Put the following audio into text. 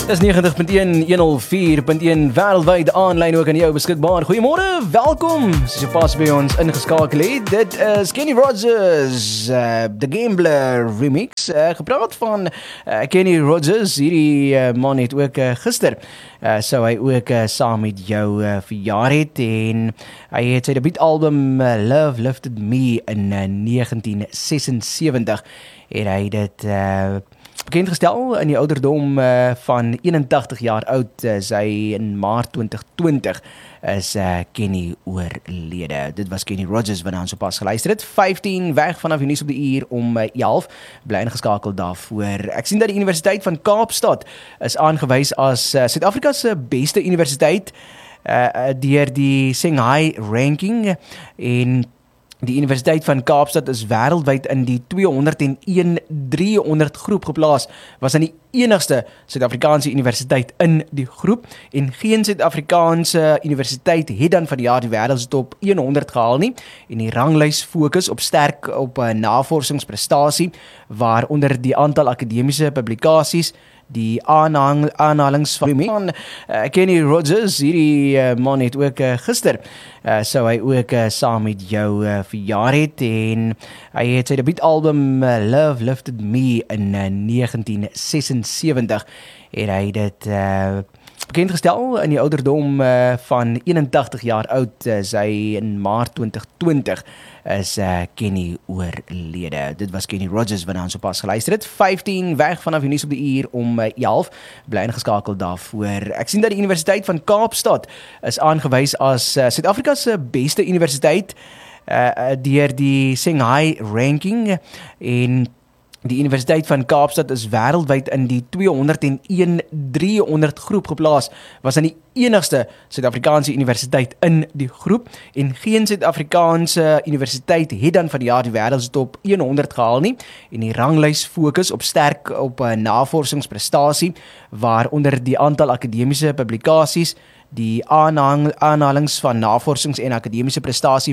Dis 90.1, 104.1 wêreldwyd aanlyn ook aan jou beskikbaar. Goeiemôre, welkom. Soos jy pas by ons ingeskakel het. Dit is Kenny Rogers, The Gambler remix. Gepraat van Kenny Rogers, hierdie man het ook gister sou hy ook saam met jou verjaar het en hy het sy debuutalbum Love Lifted Me in 1976 en hy dit bekendgestel in die ouderdom van 81 jaar oud. Sy in Maart 2020 is Kenny oorlede. Dit was Kenny Rogers wat ons sopas geluister het. 15 weg vanaf die nuus op die uur om 11. Bly ingeskakel daarvoor. Ek sien dat die Universiteit van Kaapstad is aangewys as Suid-Afrika se beste universiteit deur die Shanghai ranking en die Universiteit van Kaapstad is wêreldwyd in die 201-300 groep geplaas, was aan die enigste Suid-Afrikaanse universiteit in die groep en geen Suid-Afrikaanse universiteit het dan van die jaar die wêreldtop 100 gehaal nie en die ranglys fokus sterk op navorsingsprestasie waaronder die aantal akademiese publikasies, die aanhalings van Kenny Rogers, hierdie man het ook gister sou hy ook saam met jou verjaar het en hy het sy debuutalbum Love Lifted Me in 1976 en hy dit bekendgestel in die ouderdom van 81 jaar oud. Sy in Maart 2020 is Kenny oorlede. Dit was Kenny Rogers wat ons sopas geluister het. 15 weg vanaf die nuus op die uur om 11. Bly ingeskakel daarvoor. Ek sien dat die Universiteit van Kaapstad is aangewys as Suid-Afrika se beste universiteit deur die Shanghai ranking en die Universiteit van Kaapstad is wêreldwyd in die 201-300 groep geplaas, was aan die enigste Suid-Afrikaanse universiteit in die groep en geen Suid-Afrikaanse universiteit het dan van die jaar die wêreldtop 100 gehaal nie en die ranglys fokus sterk op navorsingsprestasie waaronder die aantal akademiese publikasies, die aanhalings van navorsings en akademiese prestasie